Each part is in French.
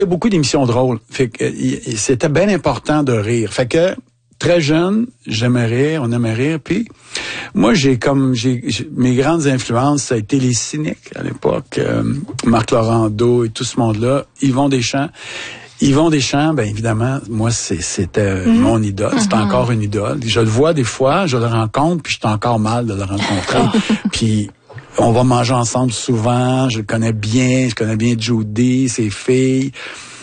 y a beaucoup d'émissions drôles. Fait que c'était bien important de rire. Fait que très jeune, j'aimais rire, on aimait rire. Puis moi, j'ai mes grandes influences, ça a été les cyniques à l'époque, Marc Laurando et tout ce monde-là, Yvon Deschamps, ben évidemment, moi c'était mon idole, c'est encore une idole. Je le vois des fois, je le rencontre, puis je suis encore mal de le rencontrer. Puis on va manger ensemble souvent, je connais bien Judy, ses filles.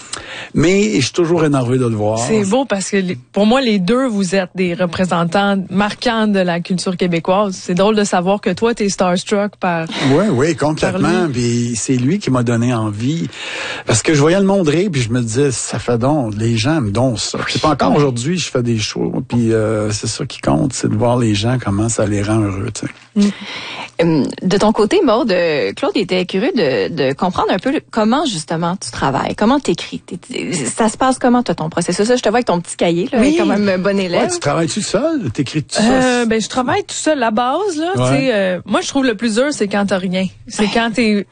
Mais je suis toujours énervé de le voir. C'est beau parce que pour moi, les deux, vous êtes des représentants marquants de la culture québécoise. C'est drôle de savoir que toi, t'es starstruck par... Oui, complètement. Puis c'est lui qui m'a donné envie. Parce que je voyais le monde rire, puis je me disais, ça fait donc, les gens me donnent ça. C'est pas encore aujourd'hui, je fais des shows, puis c'est ça qui compte, c'est de voir les gens, comment ça les rend heureux, tu sais. De ton côté, Maude, Claude était curieux de comprendre un peu comment justement tu travailles, comment t'écris. Ça se passe comment, toi, ton processus? Je te vois avec ton petit cahier, là, quand même un bon élève. Ouais, tu travailles-tu seul? T'écris tout ça? Ben, je travaille tout seul. La base, là, tu sais, moi, je trouve le plus dur, c'est quand t'as rien. C'est quand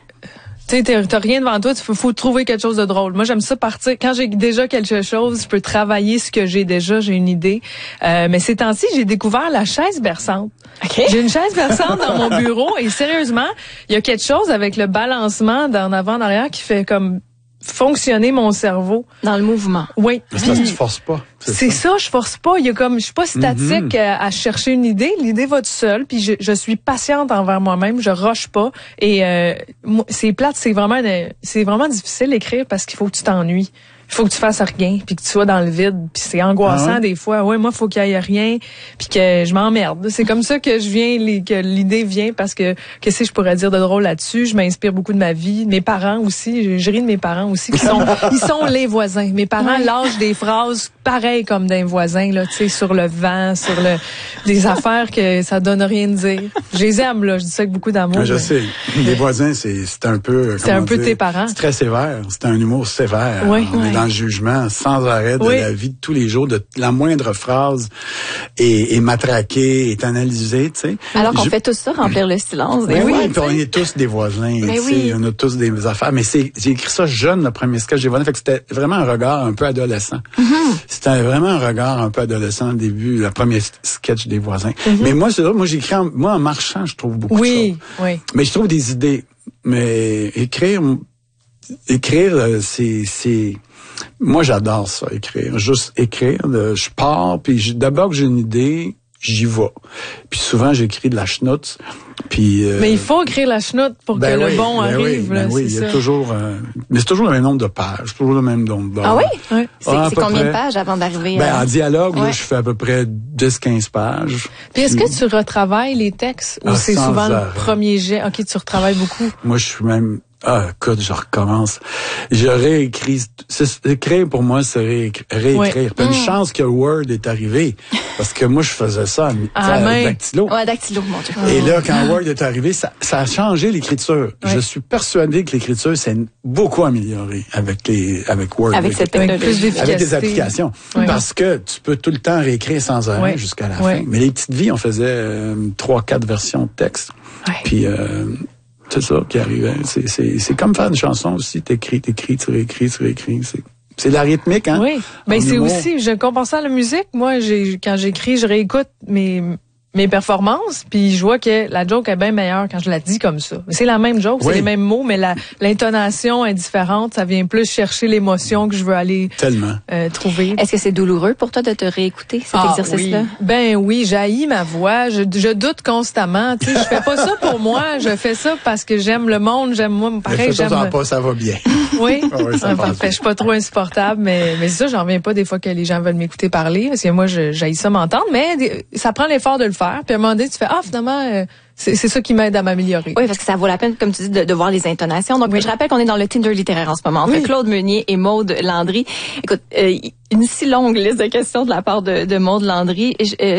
t'as rien devant toi, faut trouver quelque chose de drôle. Moi, j'aime ça partir. Quand j'ai déjà quelque chose, je peux travailler ce que j'ai déjà, j'ai une idée. Mais ces temps-ci, j'ai découvert la chaise berçante. Okay. J'ai une chaise berçante dans mon bureau et sérieusement, il y a quelque chose avec le balancement d'en avant, en arrière qui fait comme fonctionner mon cerveau. Dans le mouvement. Oui. C'est parce que tu forces pas. C'est ça, je force pas. Il y a comme, je suis pas statique à chercher une idée. L'idée va tout seul. Puis je suis patiente envers moi-même. Je rush pas. Et c'est plate. C'est vraiment difficile d'écrire parce qu'il faut que tu t'ennuies. Il faut que tu fasses rien, puis que tu sois dans le vide, puis c'est angoissant des fois. Ouais, moi, faut qu'il y ait rien, puis que je m'emmerde. C'est comme ça que que l'idée vient, parce que qu'est-ce que je pourrais dire de drôle là-dessus. Je m'inspire beaucoup de ma vie, de mes parents aussi. Je ris de mes parents aussi, ils sont les voisins. Mes parents lâchent des phrases pareilles comme d'un voisin, là, tu sais, sur le vent, des affaires que ça donne rien de dire. Je les aime, là. Je dis ça avec beaucoup d'amour. Je sais. Les voisins, c'est un peu. C'est un peu tes parents. C'est très sévère. C'est un humour sévère. Oui. Dans le jugement sans arrêt de la vie de tous les jours, de la moindre phrase est matraquée, est analysée, tu sais. Alors qu'on fait tout ça, remplir le silence. Oui, puis on est tous des voisins, tu sais, on a tous des affaires. Mais j'ai écrit ça jeune, le premier sketch des voisins, fait que c'était vraiment un regard un peu adolescent. C'était vraiment un regard un peu adolescent au début, le premier sketch des voisins. Mais moi, c'est drôle, moi j'écris en marchant, je trouve beaucoup de choses. Oui. Mais je trouve des idées. Mais écrire, c'est moi, j'adore ça, écrire. Juste écrire. Je pars, puis d'abord que j'ai une idée, j'y vais. Puis souvent, j'écris de la schnoutz. Puis, mais il faut écrire la schnout pour que le bon arrive. Il y a toujours... mais c'est toujours le même nombre de pages. Toujours le même nombre d'heures. Ah oui? C'est combien de pages avant d'arriver? En dialogue, là, je fais à peu près 10-15 pages. Puis est-ce que tu retravailles les textes? Ou c'est souvent le premier jet? OK, tu retravailles beaucoup. Moi, je suis même... écoute, je recommence. Je réécris. Écrire, pour moi, c'est réécrire. Puis une chance que Word est arrivé. Parce que moi, je faisais ça à dactylo. Ouais, dactylo, mon Dieu. Et là, quand Word est arrivé, ça a changé l'écriture. Ouais. Je suis persuadé que l'écriture s'est beaucoup améliorée avec Word. Avec cette technologie. Avec des applications. Ouais. Parce que tu peux tout le temps réécrire sans arrêt jusqu'à la fin. Mais les petites vies, on faisait 3-4 versions de texte. Ouais. Puis... c'est ça qui arrivait. C'est comme faire une chanson aussi. T'écris, tu réécris. C'est la rythmique, hein? Oui. Ben, c'est aussi, je compare ça à la musique. Moi, quand j'écris, je réécoute mes performances, puis je vois que la joke est bien meilleure quand je la dis comme ça. C'est la même joke, c'est les mêmes mots, mais l'intonation est différente. Ça vient plus chercher l'émotion que je veux aller trouver. Est-ce que c'est douloureux pour toi de te réécouter, cet exercice-là? Oui. Ben oui, j'haïs ma voix. Je doute constamment. Tu sais, je fais pas ça pour moi. Je fais ça parce que j'aime le monde. J'aime moi. Pareil, j'aime. Pas, ça va bien. Oui. Parfait. Je suis pas trop insupportable, mais c'est ça. J'en reviens pas des fois que les gens veulent m'écouter parler, parce que moi, j'haïs ça m'entendre. Mais ça prend l'effort de le faire. Puis à un moment donné, tu fais finalement c'est ça qui m'aide à m'améliorer. Oui, parce que ça vaut la peine, comme tu dis, de voir les intonations. Donc je rappelle qu'on est dans le Tinder littéraire en ce moment entre Claude Meunier et Maude Landry. Écoute, une si longue liste de questions de la part de Maude Landry.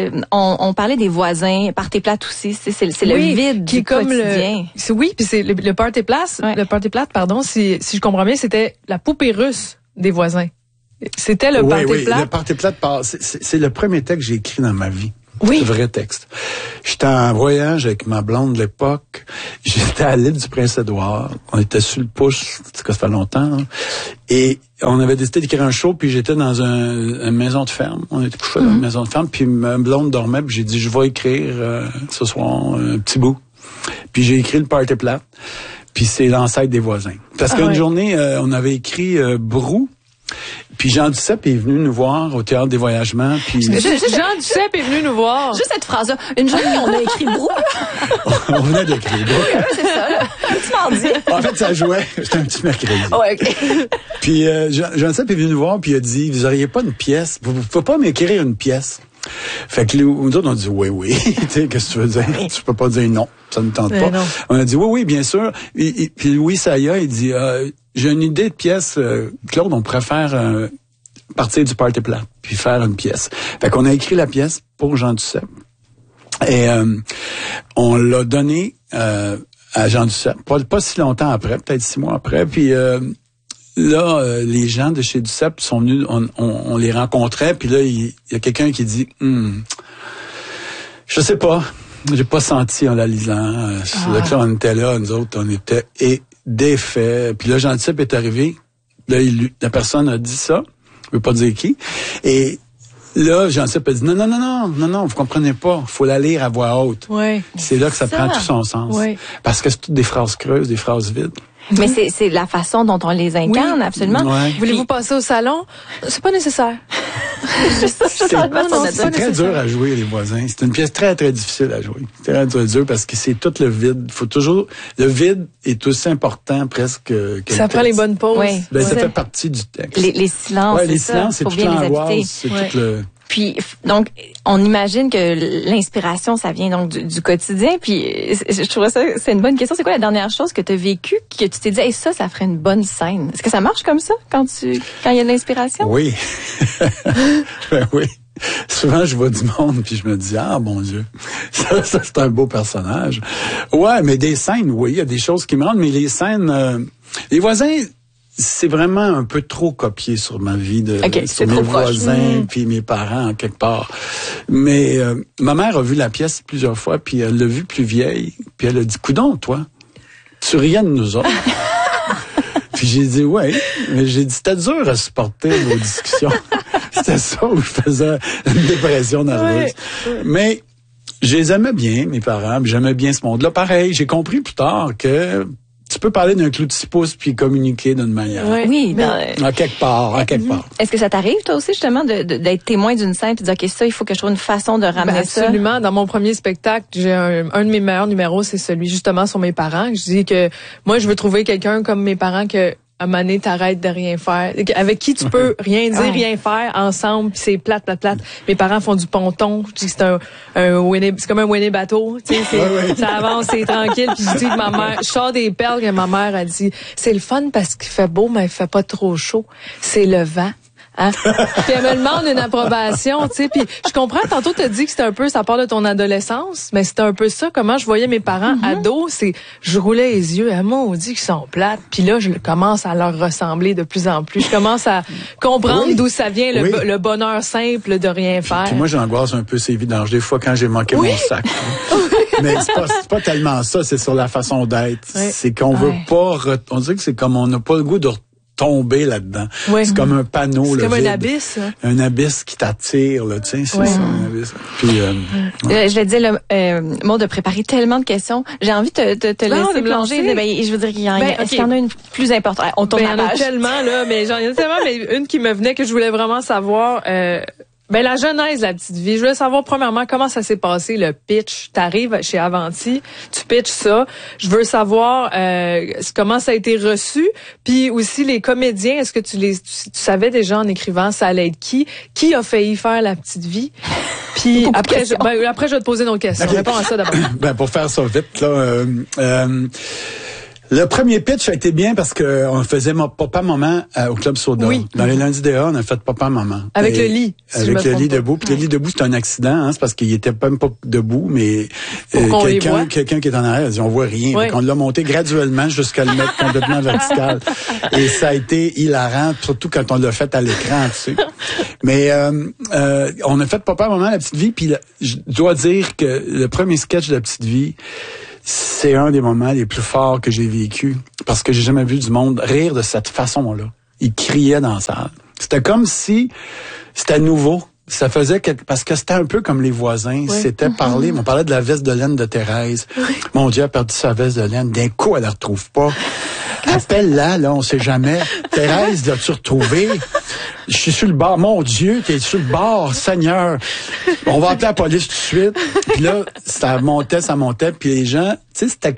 On parlait des voisins, party plate aussi, c'est le vide qui du quotidien. Puis c'est le party plate, le party plate, pardon, si je comprends bien, c'était la poupée russe des voisins. C'était le party plate. Le party plate, c'est le premier texte que j'ai écrit dans ma vie. Oui. Vrai texte. J'étais en voyage avec ma blonde de l'époque. J'étais à l'île du Prince-Édouard. On était sur le pouce, ça fait longtemps. Hein. Et on avait décidé d'écrire un show, puis j'étais dans une maison de ferme. On était couchés dans une maison de ferme, puis ma blonde dormait, puis j'ai dit, je vais écrire ce soir un petit bout. Puis j'ai écrit le Party Plate, puis c'est l'ancêtre des voisins. Parce qu'une journée, on avait écrit Brou. Puis Jean Duceppe est venu nous voir au Théâtre des Voyagements. Puis Jean Duceppe est venu nous voir. Juste cette phrase-là. Une journée, on a écrit Brou. On venait d'écrire Brou. C'est ça, là. Un petit mardi. En fait, ça jouait. C'était un petit mercredi. Ouais, OK. Puis Jean Duceppe est venu nous voir, puis il a dit, vous auriez pas une pièce? Vous pouvez pas m'écrire une pièce? Fait que nous autres, on a dit oui. Tu sais, qu'est-ce que tu veux dire? Tu peux pas dire non. Ça ne tente pas. Non. On a dit oui, bien sûr. Puis Louis Saya, il dit, j'ai une idée de pièce, Claude, on pourrait faire partir du Party Plate, puis faire une pièce. Fait qu'on a écrit la pièce pour Jean Duceppe. Et on l'a donné à Jean Duceppe. Pas si longtemps après, peut-être 6 mois après. Puis là, les gens de chez Duceppe sont venus, on les rencontrait, puis là, il y a quelqu'un qui dit, je sais pas, j'ai pas senti en la lisant. Là, on était là, nous autres, on était défaits. Puis là, Jean Duceppe est arrivé, là, la personne a dit ça, je veux pas dire qui, et là, Jean Duceppe a dit, non, vous comprenez pas, faut la lire à voix haute. Ouais. C'est là que ça prend tout son sens. Ouais. Parce que c'est toutes des phrases creuses, des phrases vides. Mais c'est la façon dont on les incarne, absolument. Ouais. Voulez-vous passer au salon? C'est pas nécessaire. C'est très dur à jouer, les voisins. C'est une pièce très, très difficile à jouer. Très dur parce que c'est tout le vide. Faut toujours, le vide est aussi important presque que ça prend les bonnes pauses. Oui. Ben, ça fait partie du texte. Les silences, les silences, c'est toute l'angoisse, c'est tout le... Puis, donc, on imagine que l'inspiration, ça vient donc du quotidien. Puis, je trouve ça, c'est une bonne question. C'est quoi la dernière chose que tu as vécue, que tu t'es dit, hey, ça ferait une bonne scène? Est-ce que ça marche comme ça quand il y a de l'inspiration? Oui. Ben oui. Souvent, je vois du monde puis je me dis, ah, mon Dieu, ça c'est un beau personnage. Ouais, mais des scènes, oui, il y a des choses qui me rendent, mais les scènes, les voisins, c'est vraiment un peu trop copié sur ma vie sur mes voisins puis mes parents quelque part. Mais ma mère a vu la pièce plusieurs fois puis elle l'a vue plus vieille puis elle a dit coudonc toi, tu riais de nous autres. Puis j'ai dit ouais, mais j'ai dit c'était dur à supporter vos discussions. C'était ça où je faisais une dépression nerveuse. Ouais. Mais je les aimais bien mes parents, puis j'aimais bien ce monde-là. Pareil, j'ai compris plus tard que tu peux parler d'un clou de 6 pouces puis communiquer d'une manière. Oui, à quelque part. Est-ce que ça t'arrive, toi aussi, justement, d'être témoin d'une scène et de dire, OK, ça, il faut que je trouve une façon de ramener ça? Absolument. Dans mon premier spectacle, j'ai un de mes meilleurs numéros, c'est celui, justement, sur mes parents. Je dis que moi, je veux trouver quelqu'un comme mes parents que, à un moment donné, t'arrêtes de rien faire. Avec qui tu peux rien dire, rien faire ensemble, puis c'est plate. Mes parents font du ponton. Je dis que c'est comme un Winnie bateau. Tu sais, ça avance, c'est tranquille. Puis je dis que ma mère, je sors des perles que ma mère a dit, c'est le fun parce qu'il fait beau, mais il fait pas trop chaud. C'est le vent. Hein? Puis elle me demande une approbation, tu sais. Puis je comprends, tantôt t'as dit que c'était un peu, ça part de ton adolescence, mais c'était un peu ça, comment je voyais mes parents ados, c'est, je roulais les yeux, maudit qu'ils sont plates, puis là, je commence à leur ressembler de plus en plus. Je commence à comprendre d'où ça vient, le bonheur simple de rien faire. Puis moi, j'angoisse un peu ces vidanges, des fois, quand j'ai manqué mon sac. Mais c'est pas tellement ça, c'est sur la façon d'être. C'est qu'on veut pas, on dirait que c'est comme on n'a pas le goût de tomber là-dedans. Oui. C'est comme un panneau. C'est comme vide. Un abysse. Hein? Un abysse qui t'attire, là, tu sais, c'est ça, un abysse. Puis, je vais te dire, Maud, de préparer tellement de questions. J'ai envie de te laisser plonger. Je veux dire, est-ce qu'il y en a une plus importante? On tourne la page. Il y en a tellement, là, mais j'en ai tellement, mais une qui me venait que je voulais vraiment savoir, la genèse de La Petite Vie. Je voulais savoir, premièrement, comment ça s'est passé, le pitch. T'arrives chez Avanti, tu pitches ça. Je veux savoir comment ça a été reçu. Puis aussi, les comédiens, est-ce que tu savais déjà en écrivant ça allait être qui? Qui a failli faire La Petite Vie? Puis après, je vais te poser une autre question. Okay. Réponds à ça d'abord. Pour faire ça vite, là... Le premier pitch a été bien parce que on faisait Papa-Maman au Club Soda. Oui. Dans les lundis dehors, on a fait Papa-Maman. Avec le lit. Avec le lit debout. Puis le lit debout, c'est un accident, hein. C'est parce qu'il était même pas debout, mais quelqu'un qui est en arrière a dit on voit rien. Oui. Donc on l'a monté graduellement jusqu'à le mettre complètement vertical. Et ça a été hilarant, surtout quand on l'a fait à l'écran, tu sais. Mais on a fait Papa-Maman, la petite vie, puis je dois dire que le premier sketch de la petite vie, c'est un des moments les plus forts que j'ai vécu parce que j'ai jamais vu du monde rire de cette façon-là. Ils criaient dans la salle. C'était comme si c'était nouveau. Ça faisait parce que c'était un peu comme les voisins. Oui. C'était parler. On parlait de la veste de laine de Thérèse. Oui. Mon Dieu, a perdu sa veste de laine. D'un coup, elle la retrouve pas. Appelle-la, là, on sait jamais. Thérèse, l'as-tu retrouvée? Je suis sur le bord. Mon Dieu, t'es sur le bord, Seigneur. On va appeler la police tout de suite. Puis là, ça montait. Puis les gens, tu sais,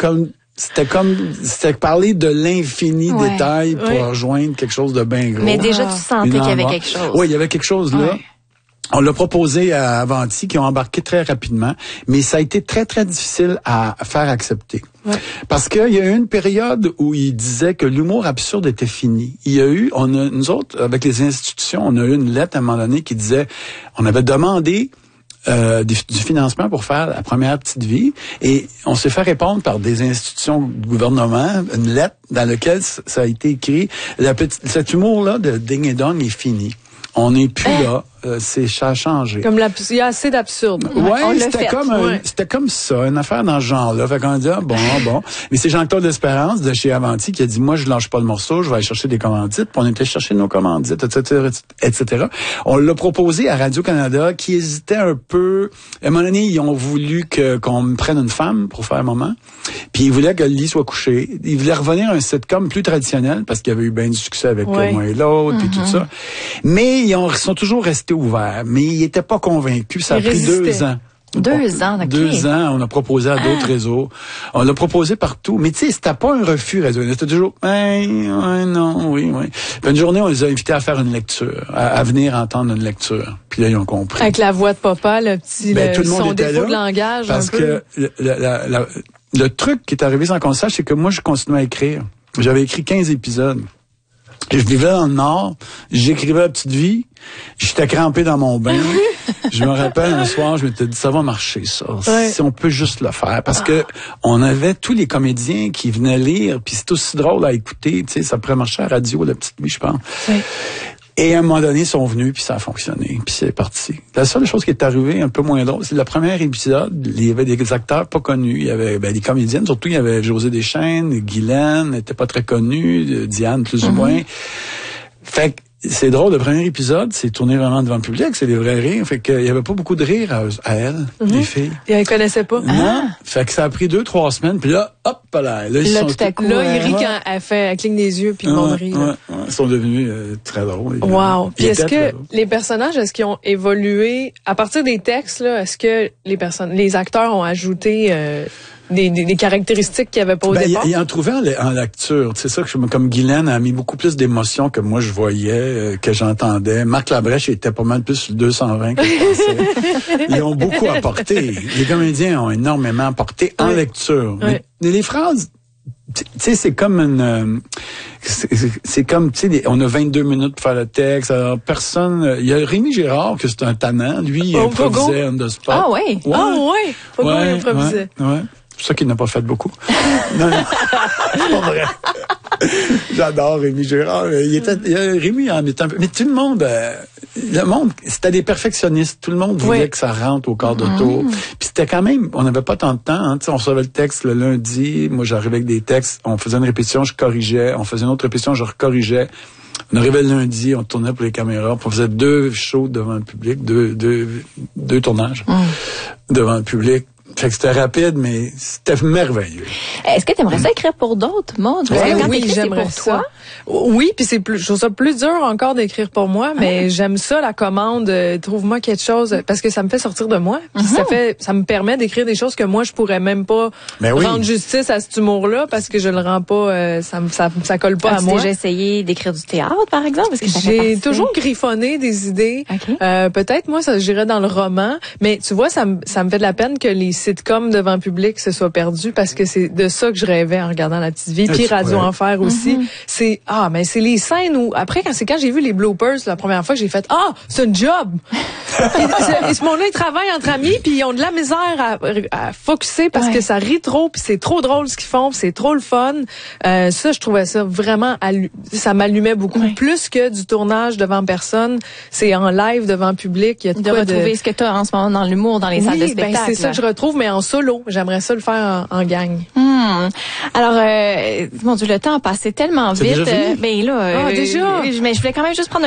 c'était parler de l'infini détail pour rejoindre quelque chose de bien gros. Mais déjà, tu sentais qu'il y avait quelque chose. Oui, il y avait quelque chose là. Ouais. On l'a proposé à Avanti, qui ont embarqué très rapidement, mais ça a été très, très difficile à faire accepter. Ouais. Parce qu'il y a eu une période où ils disaient que l'humour absurde était fini. Nous autres, avec les institutions, on a eu une lettre à un moment donné qui disait, on avait demandé du financement pour faire la première petite vie et on s'est fait répondre par des institutions du gouvernement, une lettre dans laquelle ça a été écrit, cet humour-là de ding et dong est fini. On n'est plus là. Ça a changé. Il y a assez d'absurde. Ouais, c'était comme ça, une affaire dans ce genre-là. Fait qu'on a dit, bon. Mais c'est Jean-Claude L'Espérance de chez Avanti qui a dit, moi, je lâche pas le morceau, je vais aller chercher des commandites. Puis on était chercher nos commandites, etc. On l'a proposé à Radio-Canada qui hésitait un peu. À un moment donné, ils ont voulu qu'on me prenne une femme pour faire un moment. Puis ils voulaient que le lit soit couché. Ils voulaient revenir à un sitcom plus traditionnel parce qu'il y avait eu bien du succès avec moi et l'autre et tout ça. Mais ils sont toujours restés ouverts, mais ils n'étaient pas convaincus. Ça a pris 2 ans. 2 ans, d'accord. 2 ans, on a proposé à d'autres réseaux. On l'a proposé partout. Mais tu sais, c'était pas un refus, Radio. C'était toujours, non, oui. Puis une journée, on les a invités à faire une lecture, à venir entendre une lecture. Puis là, ils ont compris. Avec la voix de papa, le petit, tout le monde son était défaut là, de langage. Parce que le truc qui est arrivé sans qu'on sache, c'est que moi, je continuais à écrire. J'avais écrit 15 épisodes. Je vivais dans le Nord, j'écrivais La Petite Vie, j'étais crampé dans mon bain. Je me rappelle un soir, je m'étais dit, ça va marcher, ça. Ouais. Si on peut juste le faire. Parce que on avait tous les comédiens qui venaient lire, puis c'est aussi drôle à écouter, tu sais, ça pourrait marcher à la radio, La Petite Vie, je pense. Ouais. Et à un moment donné, ils sont venus, puis ça a fonctionné, puis c'est parti. La seule chose qui est arrivée, un peu moins drôle, c'est le premier épisode, il y avait des acteurs pas connus, il y avait des comédiennes, surtout il y avait José Deschênes, Guylaine, n'était pas très connue, Diane plus ou moins. Fait que c'est drôle, le premier épisode, c'est tourné vraiment devant le public, c'est des vrais rires. Fait qu'il y avait pas beaucoup de rire à elles, les filles. Et elles connaissaient pas. Non. Fait que ça a pris 2-3 semaines, puis là, hop là, ils sont tout à coup, là, ils rient quand elle cligne des yeux, puis le monde rit. Ils sont devenus très drôles. Wow. Puis est-ce que les personnages, est-ce qu'ils ont évolué à partir des textes là? Est-ce que les acteurs ont ajouté des caractéristiques qu'il n'y avait pas au départ? Il en trouvait en lecture. C'est ça que comme Guylaine a mis beaucoup plus d'émotions que moi je voyais, que j'entendais. Marc Labrèche était pas mal plus sur le 220 que je pensais. Ils ont beaucoup apporté. Les comédiens ont énormément apporté en lecture. Mais les phrases, tu sais, c'est comme c'est comme, tu sais, on a 22 minutes pour faire le texte. Alors, il y a Rémi Girard, que c'est un tannant. Lui, il improvisait on the spot. Ah oui? Fogo, il improvisait. Ouais. C'est ça qu'il n'a pas fait beaucoup. Non, c'est pas vrai. J'adore Rémi Girard. Rémi en est un peu... Mais tout le monde, c'était des perfectionnistes. Tout le monde voulait que ça rentre au quart de tour. Puis c'était quand même, on n'avait pas tant de temps. Hein. On recevait le texte le lundi. Moi, j'arrivais avec des textes. On faisait une répétition, je corrigeais. On faisait une autre répétition, je recorrigeais. On arrivait le lundi, on tournait pour les caméras. Puis on faisait 2 shows devant le public, deux tournages devant le public. Fait que c'était rapide, mais c'était merveilleux. Est-ce que tu aimerais ça écrire pour d'autres, Maud? Oui, j'aimerais pour toi. Oui, puis je trouve ça plus dur encore d'écrire pour moi, mais j'aime ça, la commande, trouve-moi quelque chose, parce que ça me fait sortir de moi. Puis ça me permet d'écrire des choses que moi, je pourrais même pas rendre justice à cet humour-là, parce que je le rends pas, ça colle pas à moi. As-tu déjà essayé d'écrire du théâtre, par exemple? J'ai toujours griffonné des idées. Okay. Peut-être, moi, j'irais dans le roman, mais tu vois, ça me fait de la peine que les sitcoms devant public se soient perdus parce que c'est de ça que je rêvais en regardant La Petite Vie. Puis Radio Enfer aussi. C'est mais c'est les scènes où après quand j'ai vu les bloopers la première fois que j'ai fait c'est un job. et ce monde-là, ils travaillent entre amis puis ils ont de la misère à focusser parce que ça rit trop puis c'est trop drôle ce qu'ils font, puis c'est trop le fun. Ça, je trouvais ça vraiment ça m'allumait beaucoup plus que du tournage devant personne. C'est en live devant public. Il y a de retrouver ce que tu as en ce moment dans l'humour, dans les salles de spectacle. C'est ça que je retrouve, mais en solo. J'aimerais ça le faire en gang. Alors, mon Dieu, le temps a passé tellement vite. Déjà fini? Mais là, déjà. Mais je voulais quand même juste prendre